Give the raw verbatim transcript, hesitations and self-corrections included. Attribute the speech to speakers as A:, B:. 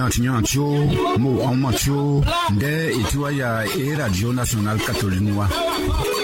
A: Yantinho, Mo Amatio, De Etua ya e Radio Nacional Catholique.